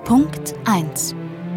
Punkt 1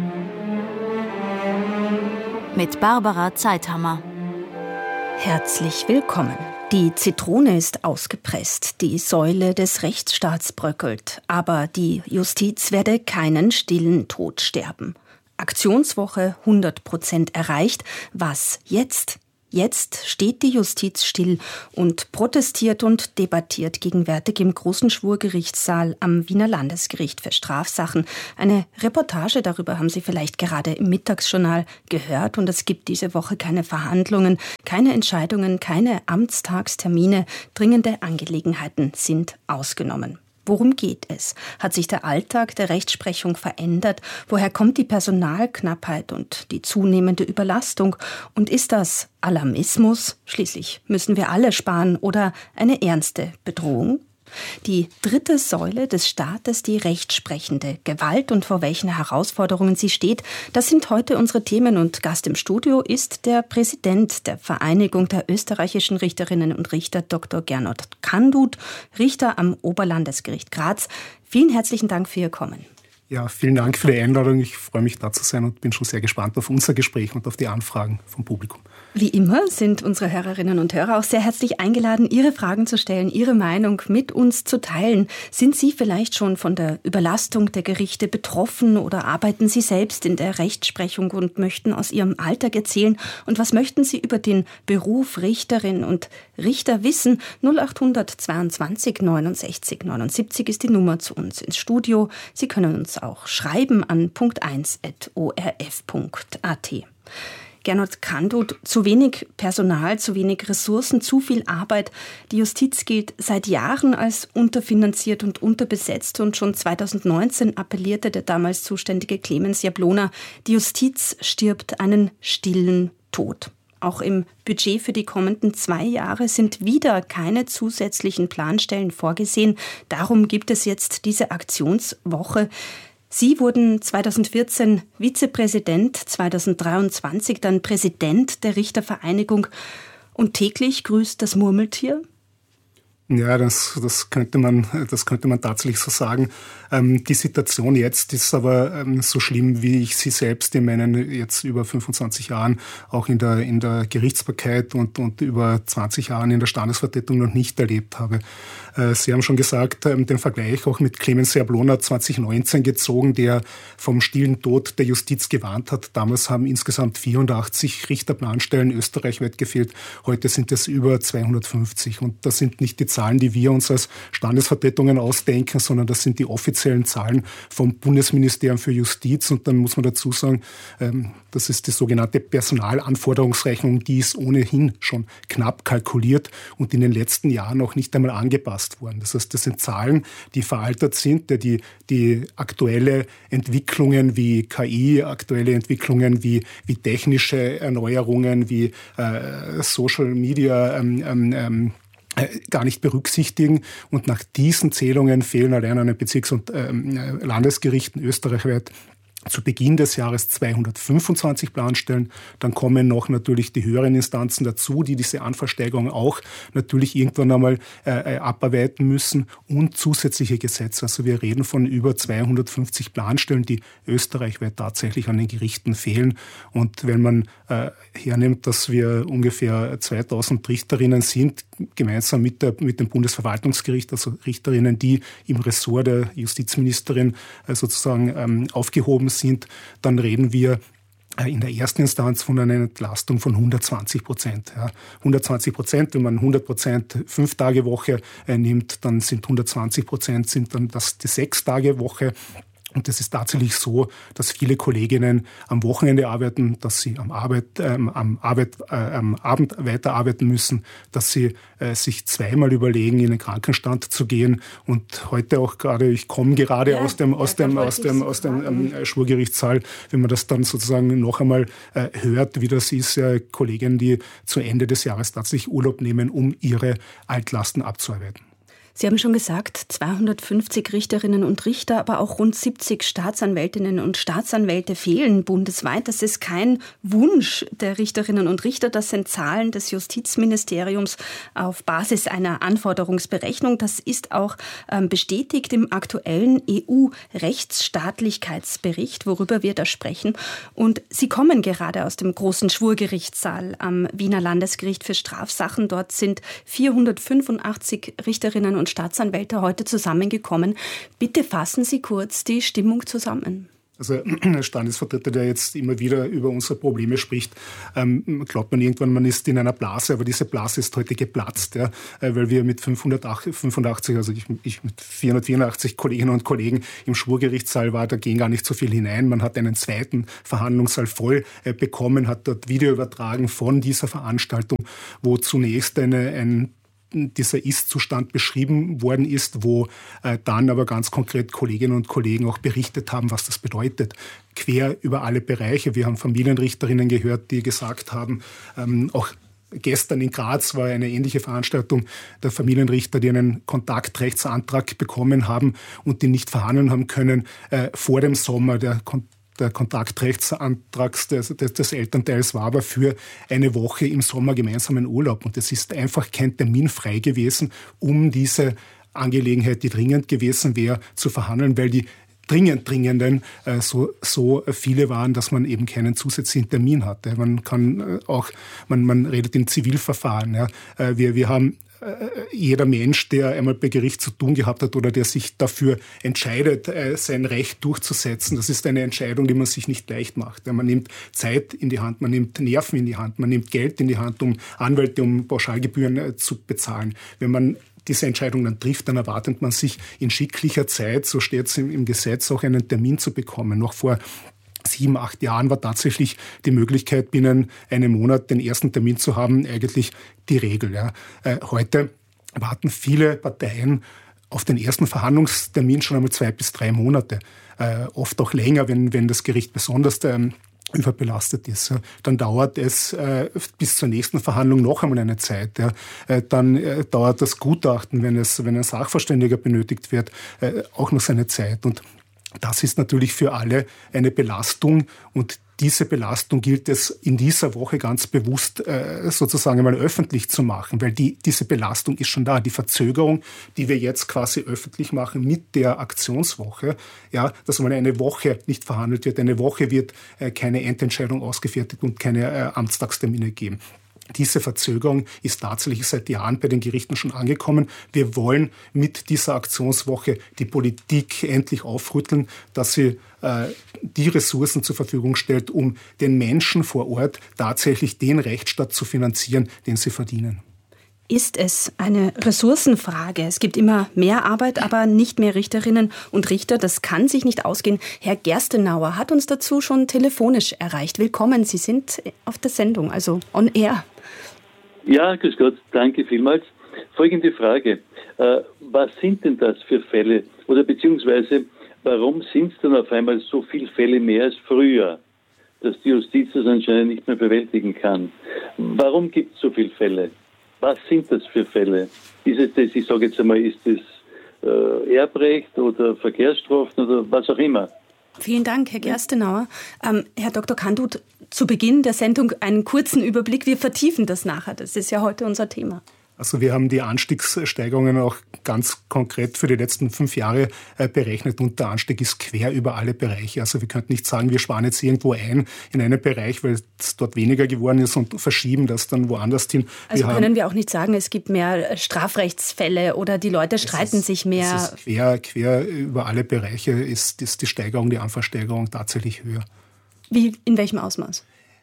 mit Barbara Zeithammer. Herzlich willkommen. Die Zitrone ist ausgepresst, die Säule des Rechtsstaats bröckelt, aber die Justiz werde keinen stillen Tod sterben. Aktionswoche 100% erreicht. Was jetzt? Jetzt steht die Justiz still und protestiert und debattiert gegenwärtig im großen Schwurgerichtssaal am Wiener Landesgericht für Strafsachen. Eine Reportage darüber haben Sie vielleicht gerade im Mittagsjournal gehört. Und es gibt diese Woche keine Verhandlungen, keine Entscheidungen, keine Amtstagstermine. Dringende Angelegenheiten sind ausgenommen. Worum geht es? Hat sich der Alltag der Rechtsprechung verändert? Woher kommt die Personalknappheit und die zunehmende Überlastung? Und ist das Alarmismus? Schließlich müssen wir alle sparen oder eine ernste Bedrohung? Die dritte Säule des Staates, die rechtsprechende Gewalt und vor welchen Herausforderungen sie steht, das sind heute unsere Themen und Gast im Studio ist der Präsident der Vereinigung der österreichischen Richterinnen und Richter, Dr. Gernot Kandut, Richter am Oberlandesgericht Graz. Vielen herzlichen Dank für Ihr Kommen. Ja, vielen Dank für die Einladung. Ich freue mich, da zu sein und bin schon sehr gespannt auf unser Gespräch und auf die Anfragen vom Publikum. Wie immer sind unsere Hörerinnen und Hörer auch sehr herzlich eingeladen, Ihre Fragen zu stellen, Ihre Meinung mit uns zu teilen. Sind Sie vielleicht schon von der Überlastung der Gerichte betroffen oder arbeiten Sie selbst in der Rechtsprechung und möchten aus Ihrem Alltag erzählen? Und was möchten Sie über den Beruf Richterin und Richter wissen? 0800 22 69 79 ist die Nummer zu uns ins Studio. Sie können uns auch schreiben an punkt1@orf.at. Gernot Kandut, zu wenig Personal, zu wenig Ressourcen, zu viel Arbeit. Die Justiz gilt seit Jahren als unterfinanziert und unterbesetzt und schon 2019 appellierte der damals zuständige Clemens Jablona, die Justiz stirbt einen stillen Tod. Auch im Budget für die kommenden 2 Jahre sind wieder keine zusätzlichen Planstellen vorgesehen. Darum gibt es jetzt diese Aktionswoche. Sie wurden 2014 Vizepräsident, 2023 dann Präsident der Richtervereinigung. Und täglich grüßt das Murmeltier? Ja, das könnte man tatsächlich so sagen. Die Situation jetzt ist aber so schlimm, wie ich sie selbst in meinen jetzt über 25 Jahren auch in der Gerichtsbarkeit und über 20 Jahren in der Standesvertretung noch nicht erlebt habe. Sie haben schon gesagt, den Vergleich auch mit Clemens Jablona 2019 gezogen, der vom stillen Tod der Justiz gewarnt hat. Damals haben insgesamt 84 Richterplanstellen österreichweit gefehlt. Heute sind es über 250. Und das sind nicht die Zahlen, die wir uns als Standesvertretungen ausdenken, sondern das sind die offiziellen Zahlen vom Bundesministerium für Justiz. Und dann muss man dazu sagen, das ist die sogenannte Personalanforderungsrechnung, die ist ohnehin schon knapp kalkuliert und in den letzten Jahren auch nicht einmal angepasst worden. Das heißt, das sind Zahlen, die veraltet sind, die aktuelle Entwicklungen wie KI, aktuelle Entwicklungen wie technische Erneuerungen, wie Social Media gar nicht berücksichtigen. Und nach diesen Zählungen fehlen allein an den Bezirks- und Landesgerichten österreichweit zu Beginn des Jahres 225 Planstellen. Dann kommen noch natürlich die höheren Instanzen dazu, die diese Anfallsteigerung auch natürlich irgendwann einmal abarbeiten müssen und zusätzliche Gesetze. Also wir reden von über 250 Planstellen, die österreichweit tatsächlich an den Gerichten fehlen. Und wenn man hernimmt, dass wir ungefähr 2000 Richterinnen sind, gemeinsam mit dem Bundesverwaltungsgericht, also Richterinnen, die im Ressort der Justizministerin sozusagen aufgehoben sind, dann reden wir in der ersten Instanz von einer Entlastung von 120%. Ja. 120%, wenn man 100% 5-Tage-Woche nimmt, dann sind 120% sind dann das die 6-Tage-Woche. Und es ist tatsächlich so, dass viele Kolleginnen am Wochenende arbeiten, dass sie am Abend weiterarbeiten müssen, dass sie sich zweimal überlegen, in den Krankenstand zu gehen. Und heute auch gerade, ich komme gerade aus dem Schwurgerichtssaal, wenn man das dann sozusagen noch einmal hört, wie das ist, Kolleginnen, die zu Ende des Jahres tatsächlich Urlaub nehmen, um ihre Altlasten abzuarbeiten. Sie haben schon gesagt, 250 Richterinnen und Richter, aber auch rund 70 Staatsanwältinnen und Staatsanwälte fehlen bundesweit. Das ist kein Wunsch der Richterinnen und Richter. Das sind Zahlen des Justizministeriums auf Basis einer Anforderungsberechnung. Das ist auch bestätigt im aktuellen EU-Rechtsstaatlichkeitsbericht, worüber wir da sprechen. Und Sie kommen gerade aus dem großen Schwurgerichtssaal am Wiener Landesgericht für Strafsachen. Dort sind 485 Richterinnen und Staatsanwälte heute zusammengekommen. Bitte fassen Sie kurz die Stimmung zusammen. Also ein Standesvertreter, der jetzt immer wieder über unsere Probleme spricht, glaubt man irgendwann, man ist in einer Blase, aber diese Blase ist heute geplatzt, ja, weil wir mit 585, also ich mit 484 Kolleginnen und Kollegen im Schwurgerichtssaal war, da ging gar nicht so viel hinein. Man hat einen zweiten Verhandlungssaal voll bekommen, hat dort Video übertragen von dieser Veranstaltung, wo zunächst dieser Ist-Zustand beschrieben worden ist, wo dann aber ganz konkret Kolleginnen und Kollegen auch berichtet haben, was das bedeutet, quer über alle Bereiche. Wir haben Familienrichterinnen gehört, die gesagt haben, auch gestern in Graz war eine ähnliche Veranstaltung der Familienrichter, die einen Kontaktrechtsantrag bekommen haben und die nicht verhandeln haben können vor dem Sommer. Der Kontaktrechtsantrag des Elternteils war aber für eine Woche im Sommer gemeinsamen Urlaub. Und es ist einfach kein Termin frei gewesen, um diese Angelegenheit, die dringend gewesen wäre, zu verhandeln, weil die Dringenden so viele waren, dass man eben keinen zusätzlichen Termin hatte. Man redet in Zivilverfahren. Ja. Wir haben jeder Mensch, der einmal bei Gericht zu tun gehabt hat oder der sich dafür entscheidet, sein Recht durchzusetzen, das ist eine Entscheidung, die man sich nicht leicht macht. Man nimmt Zeit in die Hand, man nimmt Nerven in die Hand, man nimmt Geld in die Hand, um Anwälte, um Pauschalgebühren zu bezahlen. Wenn man diese Entscheidung dann trifft, dann erwartet man sich in schicklicher Zeit, so steht es im Gesetz, auch einen Termin zu bekommen. Noch vor 7, 8 Jahren war tatsächlich die Möglichkeit, binnen einem Monat den ersten Termin zu haben, eigentlich die Regel. Ja. Heute warten viele Parteien auf den ersten Verhandlungstermin schon einmal 2 bis 3 Monate. Oft auch länger, wenn das Gericht besonders überbelastet ist. Dann dauert es bis zur nächsten Verhandlung noch einmal eine Zeit. Dann dauert das Gutachten, wenn ein Sachverständiger benötigt wird, auch noch seine Zeit. Und das ist natürlich für alle eine Belastung und diese Belastung gilt es in dieser Woche ganz bewusst sozusagen einmal öffentlich zu machen, weil diese Belastung ist schon da. Die Verzögerung, die wir jetzt quasi öffentlich machen mit der Aktionswoche, ja, dass mal eine Woche nicht verhandelt wird, eine Woche wird keine Endentscheidung ausgefertigt und keine Amtstagstermine geben. Diese Verzögerung ist tatsächlich seit Jahren bei den Gerichten schon angekommen. Wir wollen mit dieser Aktionswoche die Politik endlich aufrütteln, dass sie die Ressourcen zur Verfügung stellt, um den Menschen vor Ort tatsächlich den Rechtsstaat zu finanzieren, den sie verdienen. Ist es eine Ressourcenfrage? Es gibt immer mehr Arbeit, aber nicht mehr Richterinnen und Richter. Das kann sich nicht ausgehen. Herr Gerstenauer hat uns dazu schon telefonisch erreicht. Willkommen, Sie sind auf der Sendung, also on air. Ja, grüß Gott, danke vielmals. Folgende Frage. Was sind denn das für Fälle? Oder beziehungsweise, warum sind es dann auf einmal so viele Fälle mehr als früher, dass die Justiz das anscheinend nicht mehr bewältigen kann? Warum gibt es so viele Fälle? Was sind das für Fälle? Ist es das, ich sage jetzt einmal, ist es Erbrecht oder Verkehrsstrafen oder was auch immer? Vielen Dank, Herr Gerstenauer. Herr Dr. Kandut, zu Beginn der Sendung einen kurzen Überblick. Wir vertiefen das nachher. Das ist ja heute unser Thema. Also wir haben die Anstiegssteigerungen auch ganz konkret für die letzten 5 Jahre berechnet und der Anstieg ist quer über alle Bereiche. Also wir könnten nicht sagen, wir sparen jetzt irgendwo ein in einen Bereich, weil es dort weniger geworden ist und verschieben das dann woanders hin. Also können wir auch nicht sagen, es gibt mehr Strafrechtsfälle oder die Leute streiten sich mehr. Es ist quer über alle Bereiche ist die Steigerung, die Anfallsteigerung tatsächlich höher. Wie, in welchem Ausmaß?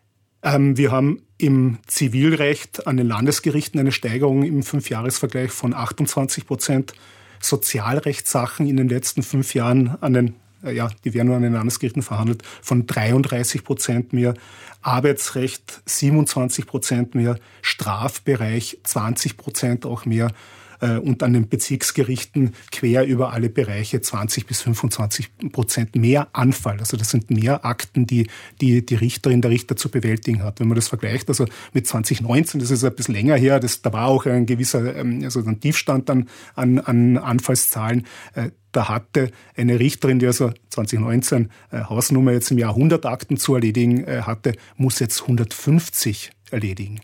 Wir haben im Zivilrecht an den Landesgerichten eine Steigerung im 5-Jahres-Vergleich von 28%. Sozialrechtssachen in den letzten 5 Jahren die werden nur an den Landesgerichten verhandelt, von 33% mehr. Arbeitsrecht 27% mehr. Strafbereich 20% auch mehr. und an den Bezirksgerichten quer über alle Bereiche 20-25% mehr Anfall. Also das sind mehr Akten, die Richterin, der Richter zu bewältigen hat. Wenn man das vergleicht, also mit 2019, das ist ein bisschen länger her, da war auch ein gewisser ein Tiefstand an Anfallszahlen. Da hatte eine Richterin, die also 2019 Hausnummer jetzt im Jahr 100 Akten zu erledigen hatte, muss jetzt 150 erledigen.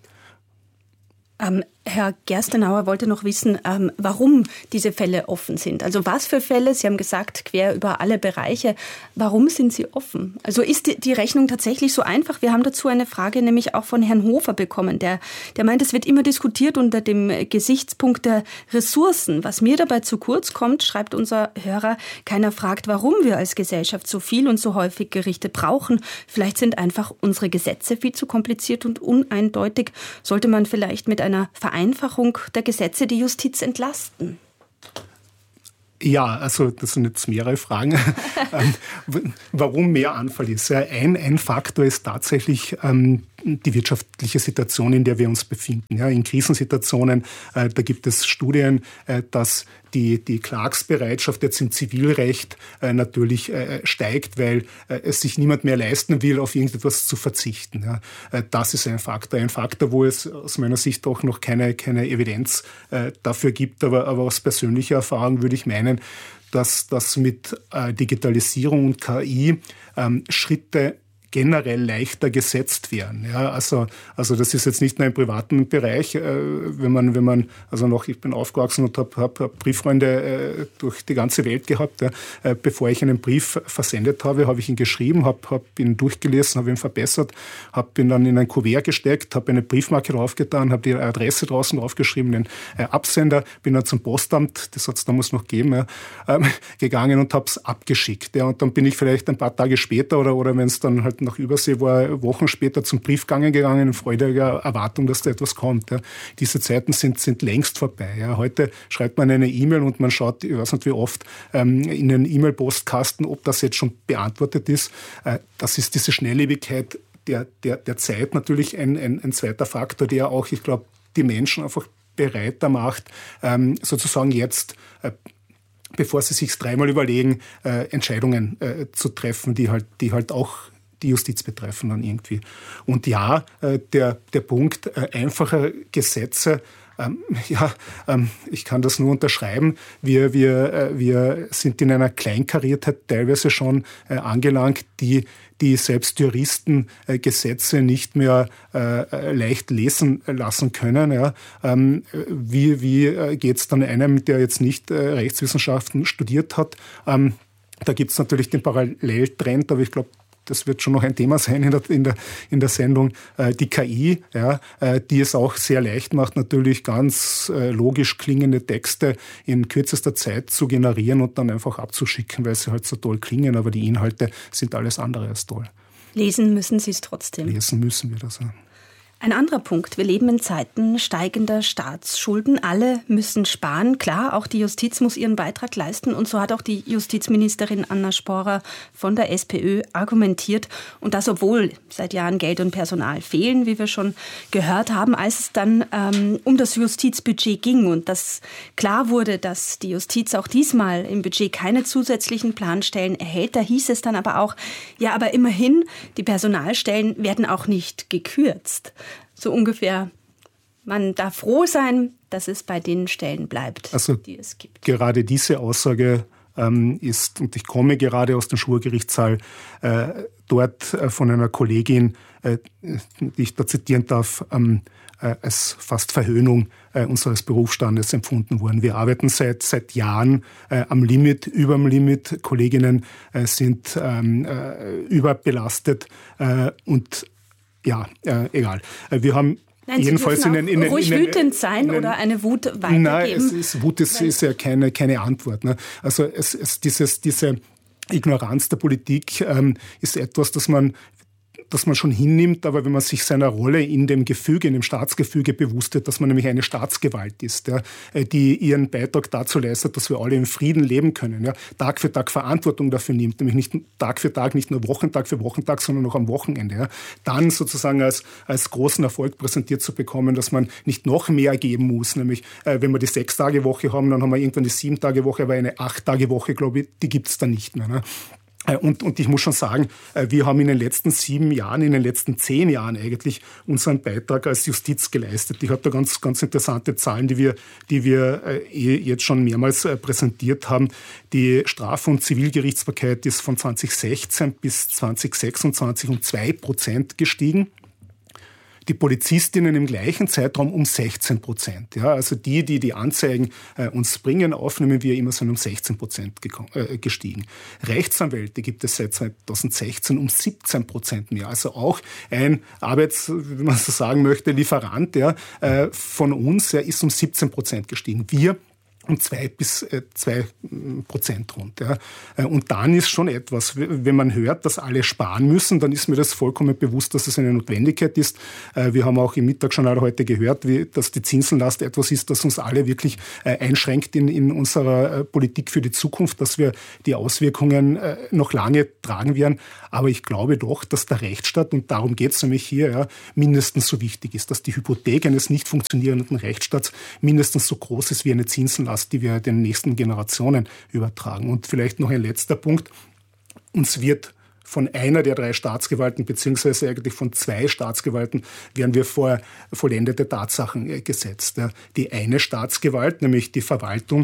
Herr Gerstenauer wollte noch wissen, warum diese Fälle offen sind. Also was für Fälle? Sie haben gesagt, quer über alle Bereiche. Warum sind sie offen? Also ist die Rechnung tatsächlich so einfach? Wir haben dazu eine Frage nämlich auch von Herrn Hofer bekommen. Der meint, es wird immer diskutiert unter dem Gesichtspunkt der Ressourcen. Was mir dabei zu kurz kommt, schreibt unser Hörer, keiner fragt, warum wir als Gesellschaft so viel und so häufig Gerichte brauchen. Vielleicht sind einfach unsere Gesetze viel zu kompliziert und uneindeutig. Sollte man vielleicht mit einer Vereinfachung der Gesetze die Justiz entlasten? Ja, also das sind jetzt mehrere Fragen. Warum mehr Anfall ist? Ein Faktor ist tatsächlich die wirtschaftliche Situation, in der wir uns befinden. Ja, in Krisensituationen, da gibt es Studien, dass die Klagsbereitschaft jetzt im Zivilrecht natürlich steigt, weil es sich niemand mehr leisten will, auf irgendetwas zu verzichten. Ja, das ist ein Faktor, wo es aus meiner Sicht auch noch keine Evidenz dafür gibt. Aber aus persönlicher Erfahrung würde ich meinen, dass das mit Digitalisierung und KI Schritte generell leichter gesetzt werden. Ja, also das ist jetzt nicht nur im privaten Bereich, wenn man ich bin aufgewachsen und habe Brieffreunde durch die ganze Welt gehabt. Ja. Bevor ich einen Brief versendet habe ich ihn geschrieben, habe ihn durchgelesen, habe ihn verbessert, habe ihn dann in ein Kuvert gesteckt, habe eine Briefmarke draufgetan, habe die Adresse draußen draufgeschrieben, den Absender, bin dann zum Postamt, das hat es damals noch gegeben, gegangen und habe es abgeschickt. Ja. Und dann bin ich vielleicht ein paar Tage später oder wenn es dann halt nach Übersee war, Wochen später zum Briefgang gegangen in freudiger Erwartung, dass da etwas kommt. Ja. Diese Zeiten sind längst vorbei. Ja. Heute schreibt man eine E-Mail und man schaut, ich weiß nicht wie oft, in den E-Mail-Postkasten, ob das jetzt schon beantwortet ist. Das ist diese Schnelllebigkeit der Zeit natürlich ein zweiter Faktor, der auch, ich glaube, die Menschen einfach bereiter macht, sozusagen jetzt bevor sie sich dreimal überlegen, Entscheidungen zu treffen, die halt auch die Justiz betreffen dann irgendwie. Und ja, der Punkt einfacher Gesetze, ich kann das nur unterschreiben. Wir sind in einer Kleinkariertheit teilweise schon angelangt, die selbst Juristen Gesetze nicht mehr leicht lesen lassen können. Ja. Wie geht's dann einem, der jetzt nicht Rechtswissenschaften studiert hat? Da gibt's natürlich den Paralleltrend, aber ich glaube, das wird schon noch ein Thema sein in der Sendung, die KI, ja, die es auch sehr leicht macht, natürlich ganz logisch klingende Texte in kürzester Zeit zu generieren und dann einfach abzuschicken, weil sie halt so toll klingen, aber die Inhalte sind alles andere als toll. Lesen müssen Sie es trotzdem. Lesen müssen wir das, ja. Ein anderer Punkt. Wir leben in Zeiten steigender Staatsschulden. Alle müssen sparen. Klar, auch die Justiz muss ihren Beitrag leisten. Und so hat auch die Justizministerin Anna Sporer von der SPÖ argumentiert. Und das, obwohl seit Jahren Geld und Personal fehlen, wie wir schon gehört haben, als es dann um das Justizbudget ging und dass klar wurde, dass die Justiz auch diesmal im Budget keine zusätzlichen Planstellen erhält. Da hieß es dann aber auch, ja, aber immerhin, die Personalstellen werden auch nicht gekürzt. So ungefähr, man darf froh sein, dass es bei den Stellen bleibt, die es gibt. Gerade diese Aussage ist, und ich komme gerade aus dem Schwurgerichtssaal, dort von einer Kollegin, die ich da zitieren darf, als fast Verhöhnung unseres Berufsstandes empfunden worden. Wir arbeiten seit Jahren am Limit, überm Limit. Kolleginnen sind überbelastet und egal. Wir haben Nein, jedenfalls Sie dürfen auch ruhig wütend sein oder eine Wut weitergeben. Nein, Wut ist ja keine Antwort. Ne? Also diese Ignoranz der Politik ist etwas, das man das man schon hinnimmt, aber wenn man sich seiner Rolle in dem Gefüge, in dem Staatsgefüge bewusst wird, dass man nämlich eine Staatsgewalt ist, ja, die ihren Beitrag dazu leistet, dass wir alle in Frieden leben können, ja, Tag für Tag Verantwortung dafür nimmt, nämlich nicht Tag für Tag, nicht nur Wochentag für Wochentag, sondern auch am Wochenende, ja, dann sozusagen als großen Erfolg präsentiert zu bekommen, dass man nicht noch mehr geben muss, nämlich wenn wir die 6-Tage-Woche haben, dann haben wir irgendwann die 7-Tage-Woche, aber eine 8-Tage-Woche, glaube ich, die gibt es dann nicht mehr. Ne? Und ich muss schon sagen, wir haben in den letzten 7 Jahren, in den letzten 10 Jahren eigentlich unseren Beitrag als Justiz geleistet. Ich habe da ganz, ganz interessante Zahlen, die wir jetzt schon mehrmals präsentiert haben. Die Straf- und Zivilgerichtsbarkeit ist von 2016 bis 2026 um 2% gestiegen. Die Polizistinnen im gleichen Zeitraum um 16%. Ja, also die Anzeigen uns bringen, aufnehmen wir immer, sind um 16% gestiegen. Rechtsanwälte gibt es seit 2016 um 17% mehr. Also auch ein wenn man so sagen möchte, Lieferant, ja, von uns, ist um 17% gestiegen. Wir um 2% rund. Ja. Und dann ist schon etwas, wenn man hört, dass alle sparen müssen, dann ist mir das vollkommen bewusst, dass es eine Notwendigkeit ist. Wir haben auch im Mittagsjournal heute gehört, dass die Zinsenlast etwas ist, das uns alle wirklich einschränkt in unserer Politik für die Zukunft, dass wir die Auswirkungen noch lange tragen werden. Aber ich glaube doch, dass der Rechtsstaat, und darum geht es nämlich hier, ja, mindestens so wichtig ist, dass die Hypothek eines nicht funktionierenden Rechtsstaats mindestens so groß ist wie eine Zinsenlast, die wir den nächsten Generationen übertragen. Und vielleicht noch ein letzter Punkt. Uns wird von einer der 3 Staatsgewalten, beziehungsweise eigentlich von 2 Staatsgewalten, werden wir vor vollendete Tatsachen gesetzt. Die eine Staatsgewalt, nämlich die Verwaltung,